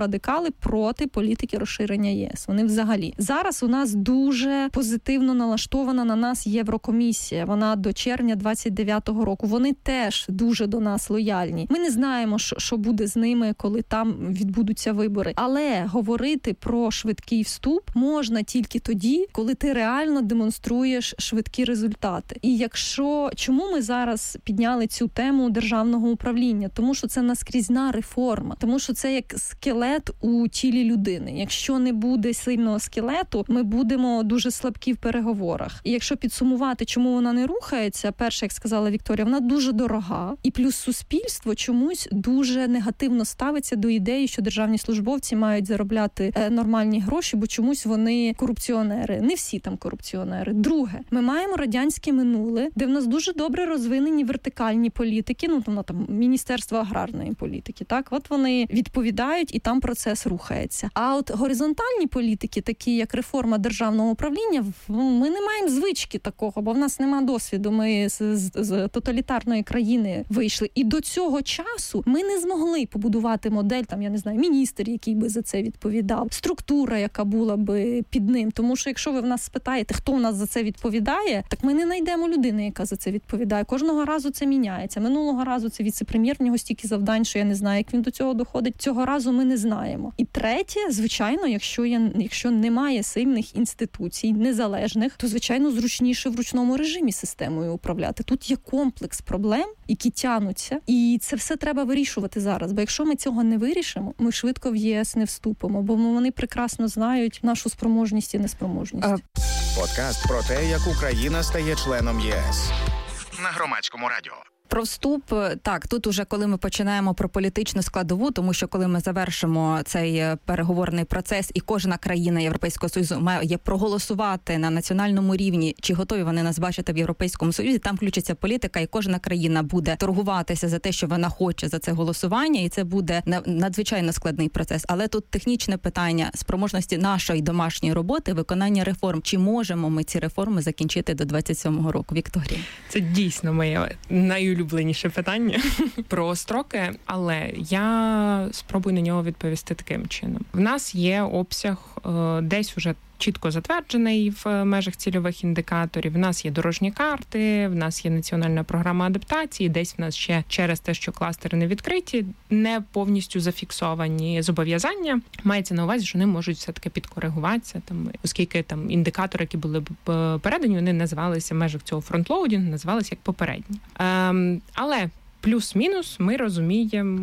радикали проти політики розширення ЄС. Вони взагалі. Зараз у нас дуже позитивно налаштована на нас Єврокомісія. Вона до червня 29-го року. Вони теж дуже до нас лояльні. Ми не знаємо, що буде з ними, коли там відбудуться вибори. Але говорити про швидкий вступ можна тільки тоді, коли ти реально демонструєш швидкі результати. І чому ми зараз підняли цю тему державного управління? Тому що це наскрізна реформа. Тому що це як скелет у тілі людини. Якщо не буде сильного скелету, ми будемо дуже слабкі в переговорах. І якщо підсумувати, чому вона не рухається, перше, як сказала Вікторія, вона дуже дорога. І плюс суспільство чомусь дуже негативно ставиться до ідеї, що державні службовці мають заробляти нормальні гроші, бо чомусь вони корупціонери. Не всі там корупціонери. Друге, ми маємо радянське минуле, де в нас дуже добре розвинені вертикальні політики, там Міністерство аграрної політики, так? От вони відповідають і там процес рухається. А от горизонтальні політики, такі як реформа державного управління, ми не маємо звички такого, бо в нас нема досвіду. Ми з тоталітарної країни вийшли. І до цього часу ми не змогли побудувати модель, міністр, який би за це відповідав, структура, яка була би під ним. Тому що якщо ви в нас спитаєте, хто в нас за це відповідає, так ми не знайдемо людини, яка за це відповідає. Кожного разу це міняється. Минулого разу це віце-прем'єр, в нього стільки завдань, що я не знаю, як він до цього доходить. Цього разу ми не знаємо. І третє, звичайно, якщо немає сильних інституцій, незалежних, то, звичайно, зручніше в ручному режимі системою управляти. Тут є комплекс проблем, які тянуться, і це все треба вирішувати зараз. Бо якщо ми цього не вирішимо, ми швидко в ЄС не вступимо, бо вони прекрасно знають нашу спроможність і неспроможність. Подкаст про те, як Україна стає членом ЄС. На Громадському радіо. Про вступ, так, тут уже коли ми починаємо про політичну складову, тому що коли ми завершимо цей переговорний процес і кожна країна Європейського Союзу має проголосувати на національному рівні, чи готові вони нас бачити в Європейському Союзі, там включиться політика і кожна країна буде торгуватися за те, що вона хоче за це голосування, і це буде надзвичайно складний процес. Але тут технічне питання спроможності нашої домашньої роботи, виконання реформ. Чи можемо ми ці реформи закінчити до 27-го року? Вікторія? Це дійсно моє найулюбленіше питання про строки, але я спробую на нього відповісти таким чином. В нас є обсяг десь уже чітко затверджений в межах цільових індикаторів. В нас є дорожні карти, в нас є національна програма адаптації, десь в нас ще через те, що кластери не відкриті, не повністю зафіксовані зобов'язання. Мається на увазі, що вони можуть все-таки підкоригуватися, оскільки індикатори, які були передані, вони називалися в межах цього фронтлоудінгу, називалися як попередні. Але плюс-мінус ми розуміємо,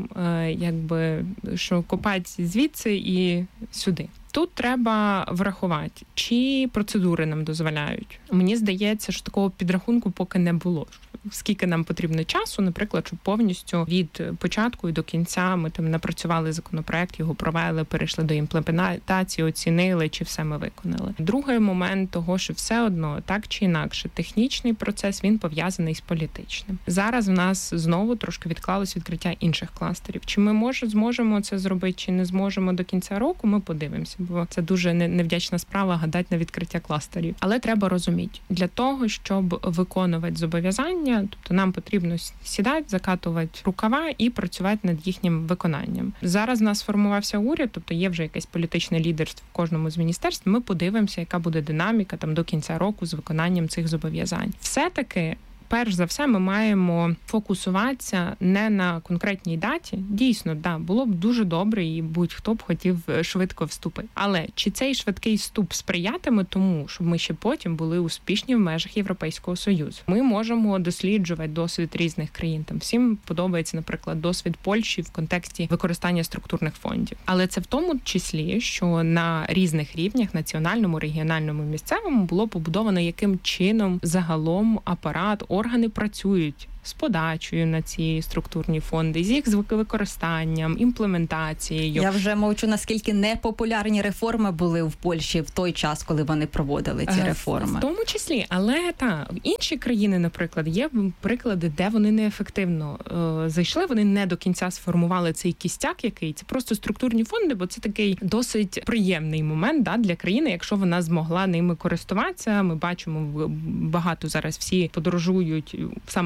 що копать звідси і сюди. Тут треба врахувати, чи процедури нам дозволяють. Мені здається, що такого підрахунку поки не було. Скільки нам потрібно часу, наприклад, щоб повністю від початку і до кінця ми напрацювали законопроект, його провели, перейшли до імплементації, оцінили, чи все ми виконали. Другий момент того, що все одно, так чи інакше, технічний процес, він пов'язаний з політичним. Зараз в нас знову трошки відклалось відкриття інших кластерів. Чи ми зможемо це зробити, чи не зможемо до кінця року, ми подивимося, бо це дуже невдячна справа гадати на відкриття кластерів. Але треба розуміти, для того, щоб виконувати зобов'язання, тобто нам потрібно сідати, закатувати рукава і працювати над їхнім виконанням. Зараз в нас сформувався уряд, тобто є вже якесь політичне лідерство в кожному з міністерств. Ми подивимося, яка буде динаміка до кінця року з виконанням цих зобов'язань. Все-таки перш за все, ми маємо фокусуватися не на конкретній даті. Дійсно, було б дуже добре, і будь-хто б хотів швидко вступити. Але чи цей швидкий вступ сприятиме тому, щоб ми ще потім були успішні в межах Європейського Союзу? Ми можемо досліджувати досвід різних країн. Всім подобається, наприклад, досвід Польщі в контексті використання структурних фондів. Але це в тому числі, що на різних рівнях, національному, регіональному, місцевому, було побудовано, яким чином загалом апарат, органи працюють з подачею на ці структурні фонди, з їх використанням, імплементацією. Я вже мовчу, наскільки непопулярні реформи були в Польщі в той час, коли вони проводили ці реформи. В тому числі, але інші країни, наприклад, є приклади, де вони неефективно зайшли, вони не до кінця сформували цей кістяк, який це просто структурні фонди, бо це такий досить приємний момент для країни, якщо вона змогла ними користуватися. Ми бачимо, багато зараз всі подорожують саме через Польщу,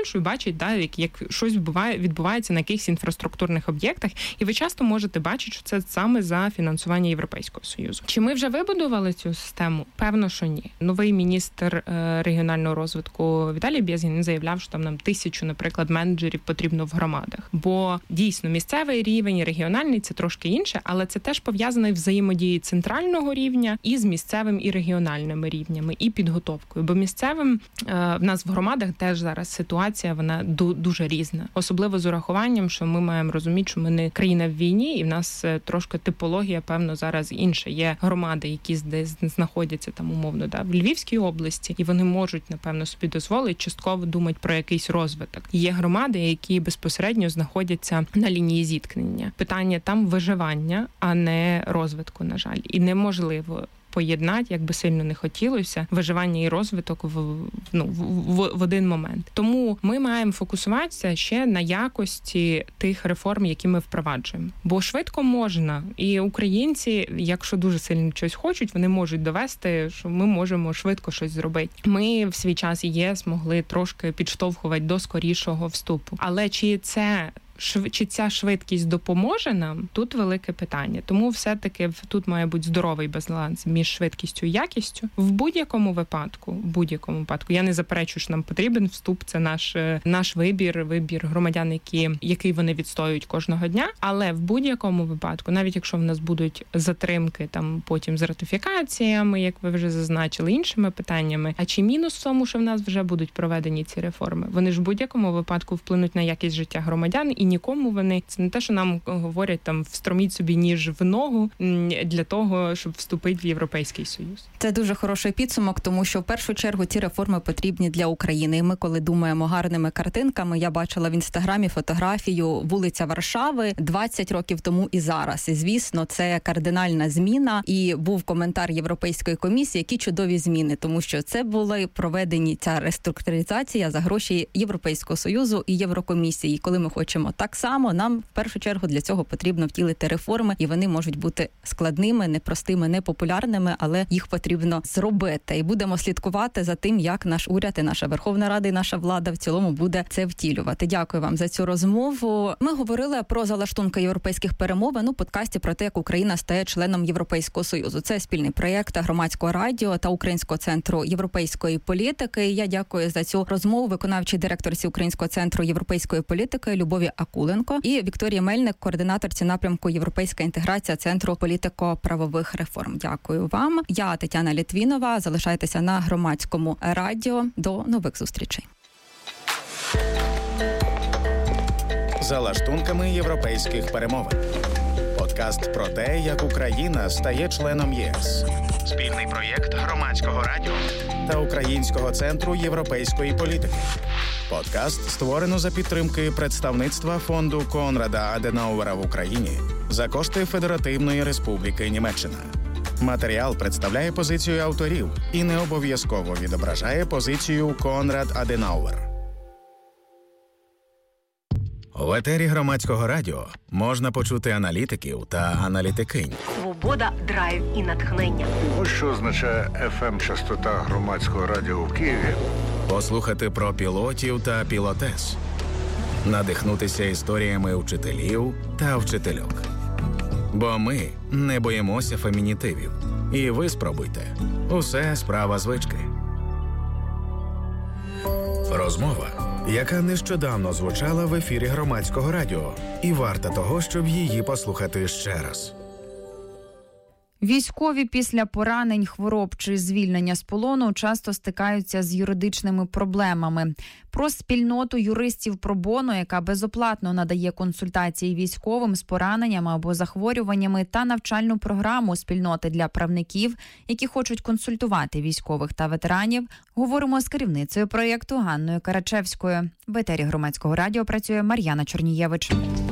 Польщу і бачать, як щось відбувається на якихось інфраструктурних об'єктах, і ви часто можете бачити, що це саме за фінансування Європейського Союзу. Чи ми вже вибудували цю систему? Певно, що ні. Новий міністр регіонального розвитку Віталій Безгін заявляв, що там нам 1000, наприклад, менеджерів потрібно в громадах. Бо дійсно місцевий рівень, регіональний – це трошки інше, але це теж пов'язано взаємодії центрального рівня і з місцевим і регіональними рівнями, і підготовкою. Бо місцевим в нас в громадах теж зараз ситуація, вона дуже різна. Особливо з урахуванням, що ми маємо розуміти, що ми не країна в війні, і в нас трошки типологія, певно, зараз інша. Є громади, які десь знаходяться там умовно в Львівській області, і вони можуть, напевно, собі дозволити частково думати про якийсь розвиток. Є громади, які безпосередньо знаходяться на лінії зіткнення. Питання там виживання, а не розвитку, на жаль. І неможливо поєднати, як би сильно не хотілося, виживання і розвиток в один момент. Тому ми маємо фокусуватися ще на якості тих реформ, які ми впроваджуємо. Бо швидко можна. І українці, якщо дуже сильно щось хочуть, вони можуть довести, що ми можемо швидко щось зробити. Ми в свій час ЄС могли трошки підштовхувати до скорішого вступу. Але чи ця швидкість допоможе нам? Тут велике питання. Тому все-таки тут має бути здоровий баланс між швидкістю і якістю. В будь-якому випадку, я не заперечую, що нам потрібен вступ, це наш вибір громадян, який вони відстоюють кожного дня. Але в будь-якому випадку, навіть якщо в нас будуть затримки там потім з ратифікаціями, як ви вже зазначили, іншими питаннями, а чи мінус в тому, що в нас вже будуть проведені ці реформи? Вони ж в будь-якому випадку вплинуть на якість життя громадян, і нікому вони, це не те, що нам говорять, там, встроміть собі ніж в ногу для того, щоб вступити в Європейський Союз. Це дуже хороший підсумок, тому що в першу чергу ці реформи потрібні для України. І ми, коли думаємо гарними картинками, я бачила в Інстаграмі фотографію вулиця Варшави 20 років тому і зараз. І, звісно, це кардинальна зміна. І був коментар Європейської комісії, які чудові зміни, тому що це були проведені ця реструктуризація за гроші Європейського Союзу і Єврокомісії. І коли ми хочемо так само, нам в першу чергу для цього потрібно втілити реформи, і вони можуть бути складними, непростими, непопулярними, але їх потрібно зробити. І будемо слідкувати за тим, як наш уряд і наша Верховна Рада і наша влада в цілому буде це втілювати. Дякую вам за цю розмову. Ми говорили про залаштунки європейських перемовин у подкасті про те, як Україна стає членом Європейського Союзу. Це спільний проєкт Громадського радіо та Українського центру європейської політики. Я дякую за цю розмову виконавчій директорці Українського центру європейської політики Любові Акуленко і Вікторії Мельник, координаторці напрямку Європейська інтеграція Центру політико-правових реформ. Дякую вам. Я Тетяна Літвінова. Залишайтеся на Громадському радіо. До нових зустрічей. За лаштунками європейських перемовин. Подкаст про те, як Україна стає членом єС. Спільний проєкт Громадського радіо та Українського центру європейської політики. Подкаст створено за підтримки представництва фонду Конрада Аденауера в Україні за кошти Федеративної Республіки Німеччина. Матеріал представляє позицію авторів і не обов'язково відображає позицію Конрад Аденауер. В етері Громадського радіо можна почути аналітиків та аналітикинь. Свобода, драйв і натхнення. Ось що означає FM-частота Громадського радіо в Києві. Послухати про пілотів та пілотес. Надихнутися історіями вчителів та вчительок. Бо ми не боїмося фемінітивів. І ви спробуйте. Усе справа звички. Розмова, яка нещодавно звучала в ефірі Громадського радіо. І варта того, щоб її послухати ще раз. Військові після поранень, хвороб чи звільнення з полону часто стикаються з юридичними проблемами. Про спільноту юристів про-боно, яка безоплатно надає консультації військовим з пораненнями або захворюваннями, та навчальну програму спільноти для правників, які хочуть консультувати військових та ветеранів, говоримо з керівницею проєкту Ганною Карачевською. В етері Громадського радіо працює Мар'яна Чорнієвич.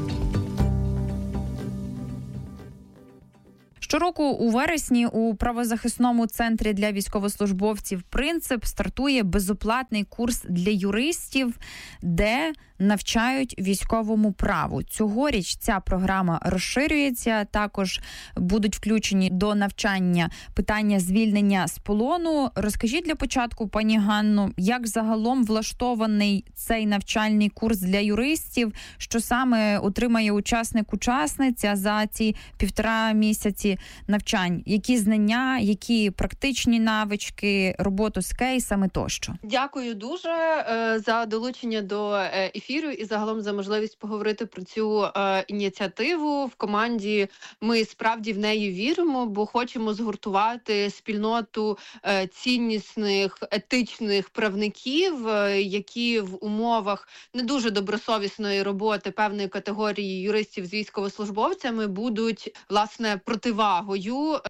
Щороку у вересні у правозахисному центрі для військовослужбовців «Принцип» стартує безоплатний курс для юристів, де навчають військовому праву. Цьогоріч ця програма розширюється. Також будуть включені до навчання питання звільнення з полону. Розкажіть для початку, пані Ганно, як загалом влаштований цей навчальний курс для юристів, що саме отримає учасник-учасниця за ці 1,5 місяці навчань? Які знання, які практичні навички, роботу з кейсами тощо? Дякую дуже за долучення до ефіру і загалом за можливість поговорити про цю ініціативу. В команді ми справді в неї віримо, бо хочемо згуртувати спільноту ціннісних, етичних правників, які в умовах не дуже добросовісної роботи певної категорії юристів з військовослужбовцями будуть, власне, противагою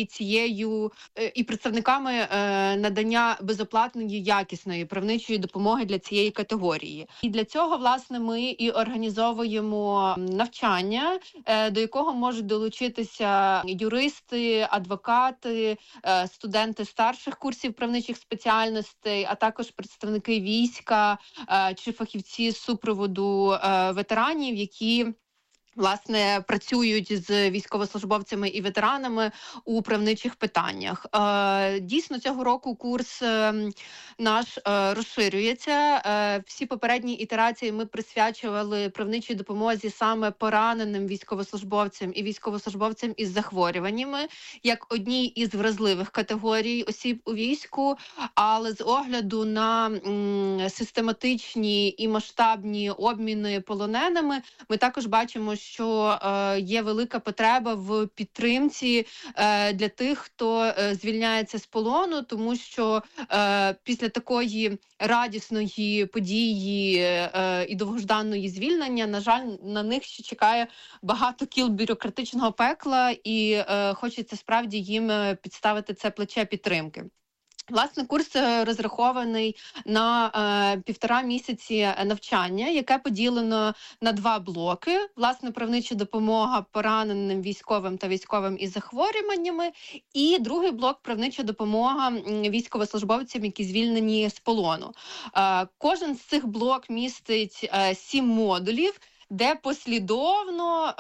і представниками надання безоплатної, якісної правничої допомоги для цієї категорії. І для цього, власне, ми і організовуємо навчання, до якого можуть долучитися юристи, адвокати, студенти старших курсів правничих спеціальностей, а також представники війська чи фахівці з супроводу ветеранів, які, власне, працюють з військовослужбовцями і ветеранами у правничих питаннях. Дійсно, цього року курс наш розширюється. Всі попередні ітерації ми присвячували правничій допомозі саме пораненим військовослужбовцям і військовослужбовцям із захворюваннями, як одній із вразливих категорій осіб у війську, але з огляду на систематичні і масштабні обміни полоненими, ми також бачимо, що є велика потреба в підтримці для тих, хто звільняється з полону, тому що після такої радісної події і довгожданої звільнення, на жаль, на них ще чекає багато кіл бюрократичного пекла, і хочеться справді їм підставити це плече підтримки. Власне, курс розрахований на 1,5 місяці навчання, яке поділено на 2 блоки. Власне, правнича допомога пораненим військовим та військовим із захворюваннями. І другий блок – правнича допомога військовослужбовцям, які звільнені з полону. Кожен з цих блок містить 7 модулів, де послідовно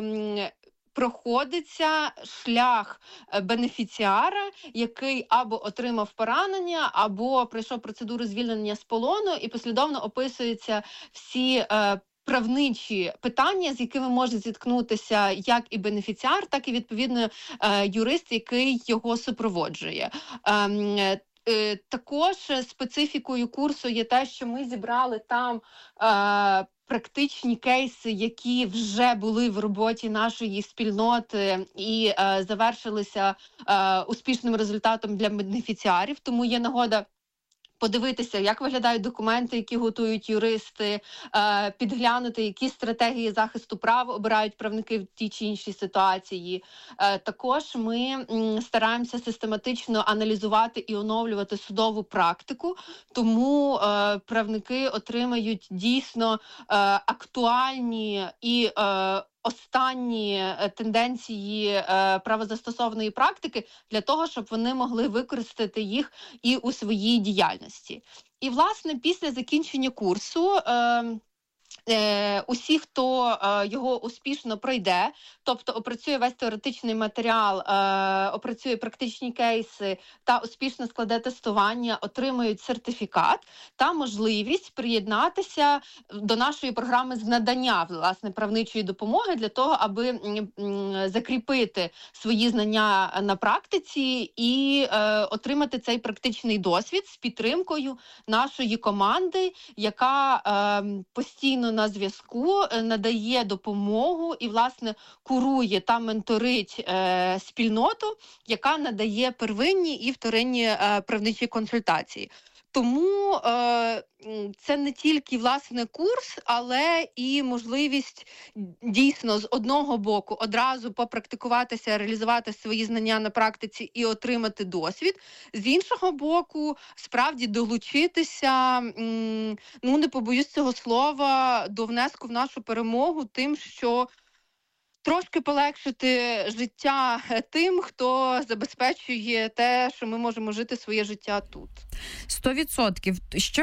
проходиться шлях бенефіціара, який або отримав поранення, або пройшов процедуру звільнення з полону, і послідовно описуються всі правничі питання, з якими може зіткнутися як і бенефіціар, так і, відповідно, юрист, який його супроводжує. Також специфікою курсу є те, що ми зібрали там практичні кейси, які вже були в роботі нашої спільноти і завершилися успішним результатом для бенефіціарів. Тому є нагода подивитися, як виглядають документи, які готують юристи, підглянути, які стратегії захисту прав обирають правники в тій чи іншій ситуації. Також ми стараємося систематично аналізувати і оновлювати судову практику, тому правники отримають дійсно актуальні і останні тенденції правозастосовної практики для того, щоб вони могли використати їх і у своїй діяльності. І, власне, після закінчення курсу усі, хто його успішно пройде, тобто опрацює весь теоретичний матеріал, опрацює практичні кейси та успішно складе тестування, отримують сертифікат та можливість приєднатися до нашої програми з надання, власне, правничої допомоги для того, аби закріпити свої знання на практиці і отримати цей практичний досвід з підтримкою нашої команди, яка постійно на зв'язку, надає допомогу і, власне, курує та менторить спільноту, яка надає первинні і вторинні правничі консультації. Тому це не тільки, власне, курс, але і можливість дійсно з одного боку одразу попрактикуватися, реалізувати свої знання на практиці і отримати досвід. З іншого боку, справді долучитися, не побоюсь цього слова, до внеску в нашу перемогу тим, що трошки полегшити життя тим, хто забезпечує те, що ми можемо жити своє життя тут. 100%. Ще